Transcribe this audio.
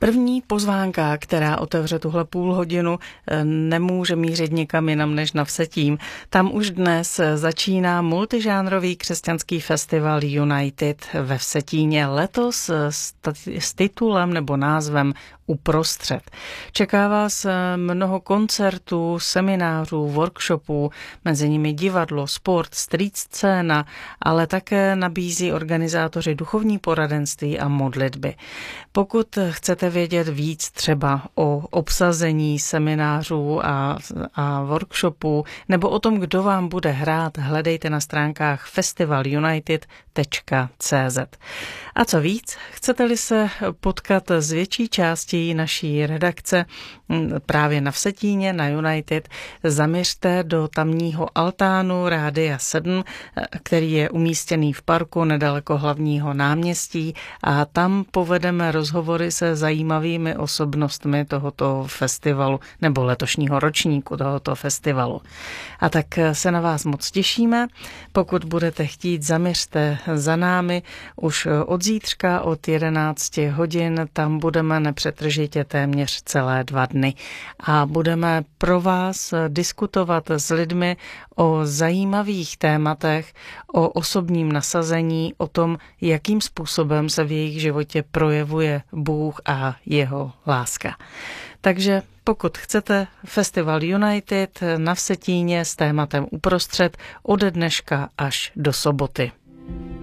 První pozvánka, která otevře tuhle půl hodinu, nemůže mířit nikam jinam než na Vsetín. Tam už dnes začíná multižánrový křesťanský festival United ve Vsetíně, letos s titulem nebo názvem Uprostřed. Čeká vás mnoho koncertů, seminářů, workshopů, mezi nimi divadlo, sport, street scéna, ale také nabízí organizátoři duchovní poradenství a modlitby. Pokud chcete vědět víc třeba o obsazení seminářů a workshopů nebo o tom, kdo vám bude hrát, hledejte na stránkách festivalunited.cz. A co víc, chcete-li se potkat s větší částí naší redakce právě na Vsetíně, na United, zaměřte do tamního altánu Rádia 7, který je umístěný v parku nedaleko hlavního náměstí, a tam povedeme rozhovory se zajímavými osobnostmi tohoto festivalu nebo letošního ročníku tohoto festivalu. A tak se na vás moc těšíme. Pokud budete chtít, zaměřte za námi už od zítřka od 11 hodin. Tam budeme nepřetržitě téměř celé 2 dny a budeme pro vás diskutovat s lidmi o zajímavých tématech, o osobním nasazení, o tom, jakým způsobem se v jejich životě projevuje Bůh a jeho láska. Takže pokud chcete, Festival United na Vsetíně s tématem Uprostřed ode dneška až do soboty.